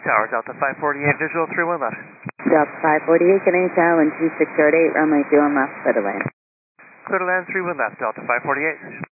Tower Delta 548, visual 31 left. Delta 548, getting tower 12608, runway 21 left, clear to land. Clear to land 31 left, Delta 548.